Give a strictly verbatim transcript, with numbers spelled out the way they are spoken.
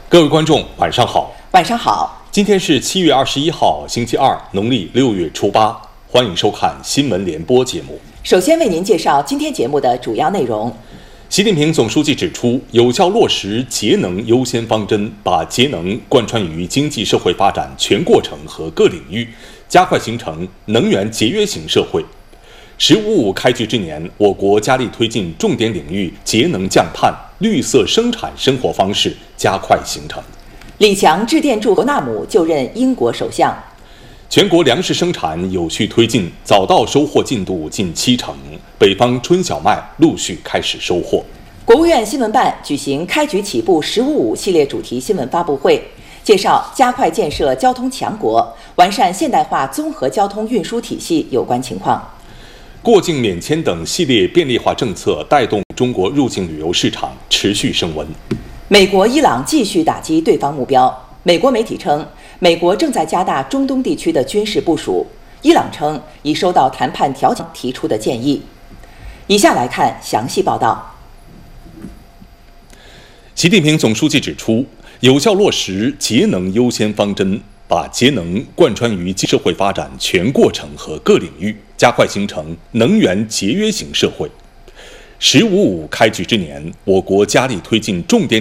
各位观众，晚上好。 晚上好。 今天是七月二十一号，星期二，农历六月初八。欢迎收看新闻联播节目。 首先为您介绍今天节目的主要内容。 习近平总书记指出，有效落实节能优先方针，把节能贯穿于经济社会发展全过程和各领域，加快形成能源节约型社会。十五五开局之年，我国加力推进重点领域节能降碳、绿色生产生活方式加快形成。 李强致电祝贺纳姆就任英国首相。 全国粮食生产有序推进，早稻收获进度近七成，北方春小麦陆续开始收获。 国务院新闻办举行开局起步十五五系列主题新闻发布会，介绍加快建设交通强国、完善现代化综合交通运输体系有关情况。 过境免签等系列便利化政策带动中国入境旅游市场持续升温。 美国、伊朗继续打击对方目标。美国媒体称，美国正在加大中东地区的军事部署。伊朗称已收到谈判条件提出的建议。以下来看详细报道。 习近平总书记指出，有效落实节能优先方针，把节能贯穿于社会发展全过程和各领域，加快形成能源节约型社会。十五五开局之年，我国加力推进重点